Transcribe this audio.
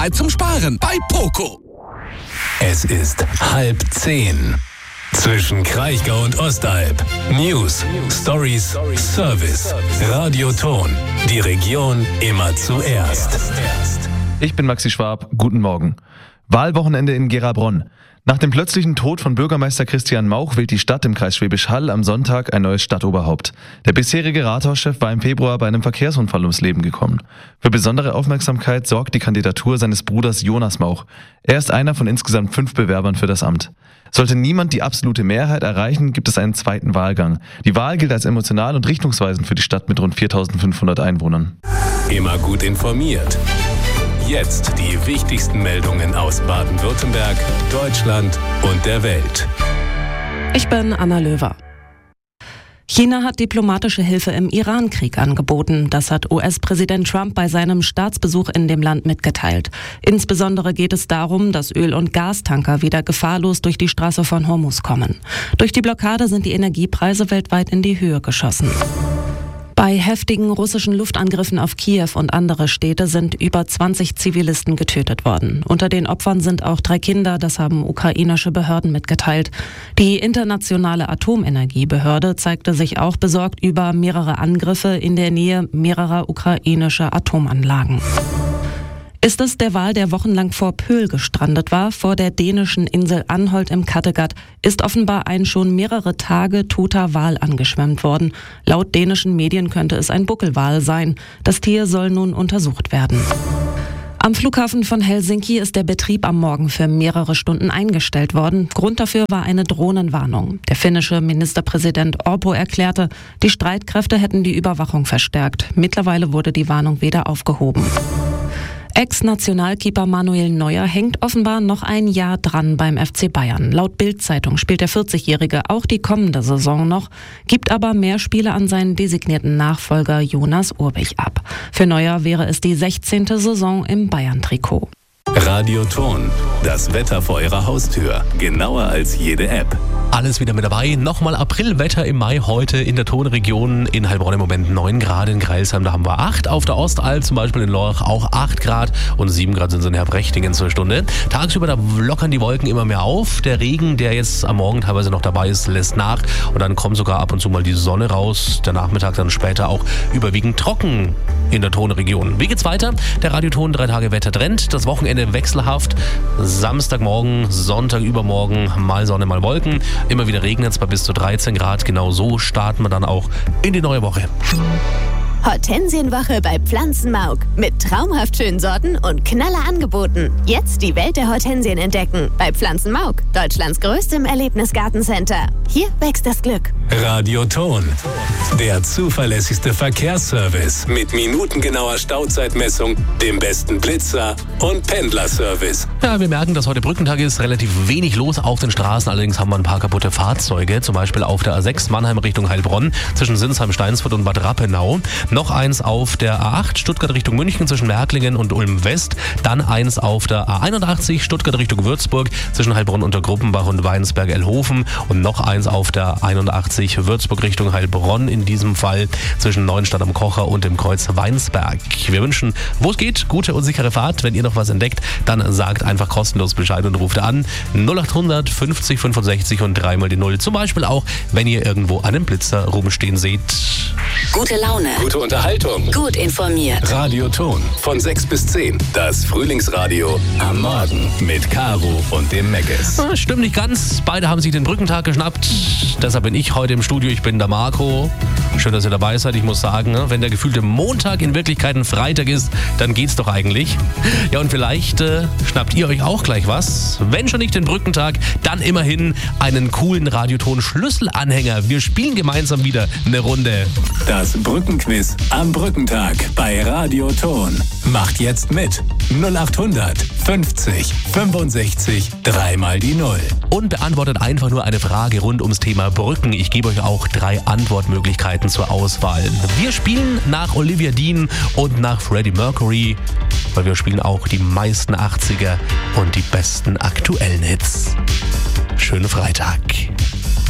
zum Sparen bei Poco. Es ist 9:30. Zwischen Kraichgau und Ostalb. News, Stories, Service. Radioton. Die Region immer zuerst. Ich bin Maxi Schwab. Guten Morgen. Wahlwochenende in Gera-Bronn. Nach dem plötzlichen Tod von Bürgermeister Christian Mauch wählt die Stadt im Kreis Schwäbisch Hall am Sonntag ein neues Stadtoberhaupt. Der bisherige Rathauschef war im Februar bei einem Verkehrsunfall ums Leben gekommen. Für besondere Aufmerksamkeit sorgt die Kandidatur seines Bruders Jonas Mauch. Er ist einer von insgesamt 5 Bewerbern für das Amt. Sollte niemand die absolute Mehrheit erreichen, gibt es einen zweiten Wahlgang. Die Wahl gilt als emotional und richtungsweisend für die Stadt mit rund 4.500 Einwohnern. Immer gut informiert. Jetzt die wichtigsten Meldungen aus Baden-Württemberg, Deutschland und der Welt. Ich bin Anna Löwer. China hat diplomatische Hilfe im Iran-Krieg angeboten. Das hat US-Präsident Trump bei seinem Staatsbesuch in dem Land mitgeteilt. Insbesondere geht es darum, dass Öl- und Gastanker wieder gefahrlos durch die Straße von Hormuz kommen. Durch die Blockade sind die Energiepreise weltweit in die Höhe geschossen. Bei heftigen russischen Luftangriffen auf Kiew und andere Städte sind über 20 Zivilisten getötet worden. Unter den Opfern sind auch 3 Kinder, das haben ukrainische Behörden mitgeteilt. Die internationale Atomenergiebehörde zeigte sich auch besorgt über mehrere Angriffe in der Nähe mehrerer ukrainischer Atomanlagen. Ist es der Wal, der wochenlang vor Pöhl gestrandet war, vor der dänischen Insel Anholt im Kattegat, ist offenbar ein schon mehrere Tage toter Wal angeschwemmt worden. Laut dänischen Medien könnte es ein Buckelwal sein. Das Tier soll nun untersucht werden. Am Flughafen von Helsinki ist der Betrieb am Morgen für mehrere Stunden eingestellt worden. Grund dafür war eine Drohnenwarnung. Der finnische Ministerpräsident Orpo erklärte, die Streitkräfte hätten die Überwachung verstärkt. Mittlerweile wurde die Warnung wieder aufgehoben. Ex-Nationalkeeper Manuel Neuer hängt offenbar noch ein Jahr dran beim FC Bayern. Laut Bild-Zeitung spielt der 40-Jährige auch die kommende Saison noch, gibt aber mehr Spiele an seinen designierten Nachfolger Jonas Urbich ab. Für Neuer wäre es die 16. Saison im Bayern-Trikot. Radioton. Das Wetter vor Ihrer Haustür. Genauer als jede App. Alles wieder mit dabei. Nochmal Aprilwetter im Mai heute in der Tonregion. In Heilbronn im Moment 9 Grad, in Greilsheim da haben wir 8. Auf der Ostalb zum Beispiel in Lorch auch 8 Grad und 7 Grad sind es in Herbrechtingen zur Stunde. Tagsüber da lockern die Wolken immer mehr auf. Der Regen, der jetzt am Morgen teilweise noch dabei ist, lässt nach und dann kommt sogar ab und zu mal die Sonne raus. Der Nachmittag dann später auch überwiegend trocken in der Tonregion. Wie geht's weiter? Der Radioton 3 Tage Wettertrend. Das Wochenende wechselhaft. Samstagmorgen, Sonntag übermorgen mal Sonne, mal Wolken. Immer wieder regnet es bei bis zu 13 Grad. Genau so starten wir dann auch in die neue Woche. Hortensienwoche bei Pflanzenmauk. Mit traumhaft schönen Sorten und knaller Angeboten. Jetzt die Welt der Hortensien entdecken. Bei Pflanzenmauk, Deutschlands größtem Erlebnisgartencenter. Hier wächst das Glück. Radioton. Der zuverlässigste Verkehrsservice mit minutengenauer Stauzeitmessung, dem besten Blitzer und Pendlerservice. Ja, wir merken, dass heute Brückentag ist. Relativ wenig los auf den Straßen. Allerdings haben wir ein paar kaputte Fahrzeuge. Zum Beispiel auf der A6 Mannheim Richtung Heilbronn zwischen Sinsheim, Steinsfurt und Bad Rappenau. Noch eins auf der A8 Stuttgart Richtung München zwischen Merklingen und Ulm West. Dann eins auf der A81 Stuttgart Richtung Würzburg zwischen Heilbronn unter Gruppenbach und Weinsberg-Elhofen. Und noch eins auf der 81 Würzburg Richtung Heilbronn. In diesem Fall zwischen Neuenstadt am Kocher und dem Kreuz Weinsberg. Wir wünschen, wo es geht, gute und sichere Fahrt. Wenn ihr noch was entdeckt, dann sagt einfach kostenlos Bescheid und ruft an 0800 50 65 und 3 mal die 0. Zum Beispiel auch, wenn ihr irgendwo einen Blitzer rumstehen seht. Gute Laune. Gute Unterhaltung. Gut informiert. Radioton von 6 bis 10. Das Frühlingsradio am Morgen mit Caro und dem Meckes. Stimmt nicht ganz. Beide haben sich den Brückentag geschnappt. Deshalb bin ich heute im Studio. Ich bin der Marco. Schön, dass ihr dabei seid. Ich muss sagen, wenn der gefühlte Montag in Wirklichkeit ein Freitag ist, dann geht's doch eigentlich. Ja, und vielleicht schnappt ihr euch auch gleich was. Wenn schon nicht den Brückentag, dann immerhin einen coolen Radioton-Schlüsselanhänger. Wir spielen gemeinsam wieder eine Runde. Das Brückenquiz am Brückentag bei Radioton. Macht jetzt mit. 0800 50 65 3 mal die 0. Und beantwortet einfach nur eine Frage rund ums Thema Brücken. Ich gebe euch auch 3 Antwortmöglichkeiten zur Auswahl. Wir spielen nach Olivia Dean und nach Freddie Mercury, weil wir spielen auch die meisten 80er und die besten aktuellen Hits. Schönen Freitag.